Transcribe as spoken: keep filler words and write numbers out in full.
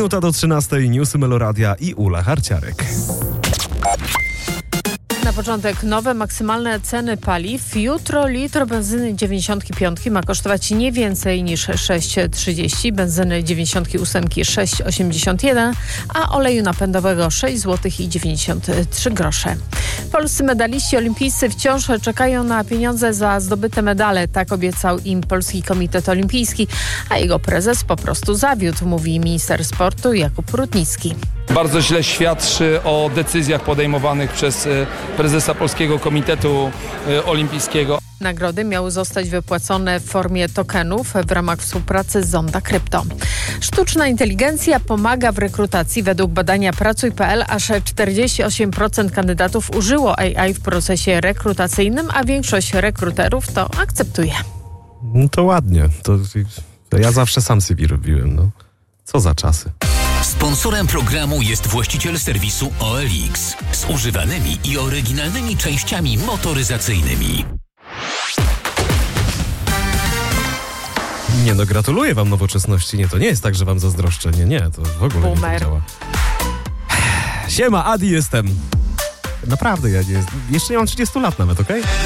Minuta do trzynastej, newsy Meloradia i Ula Harciarek. Na początek nowe maksymalne ceny paliw. Jutro litr benzyny dziewięćdziesiąt pięć ma kosztować nie więcej niż sześć trzydzieści, benzyny dziewięćdziesiąt osiem sześć osiemdziesiąt jeden, a oleju napędowego sześć złotych i dziewięćdziesiąt trzy grosze. Polscy medaliści olimpijscy wciąż czekają na pieniądze za zdobyte medale. Tak obiecał im Polski Komitet Olimpijski, a jego prezes po prostu zawiódł, mówi minister sportu Jakub Rutnicki. Bardzo źle świadczy o decyzjach podejmowanych przez prezesa Polskiego Komitetu Olimpijskiego. Nagrody miały zostać wypłacone w formie tokenów w ramach współpracy z Zonda Krypto. Sztuczna inteligencja pomaga w rekrutacji. Według badania Pracuj kropka pe el aż czterdzieści osiem procent kandydatów użyło A I w procesie rekrutacyjnym, a większość rekruterów to akceptuje. No to ładnie. To, to ja zawsze sam C V robiłem. No. Co za czasy. Sponsorem programu jest właściciel serwisu O L X z używanymi i oryginalnymi częściami motoryzacyjnymi. Nie no, gratuluję wam nowoczesności. Nie, to nie jest tak, że wam zazdroszczę. Nie, nie, to w ogóle Boomer. nie tak działa. Siema, Adi jestem. Naprawdę, ja nie, jeszcze nie mam trzydziestu lat nawet, okej? Okay?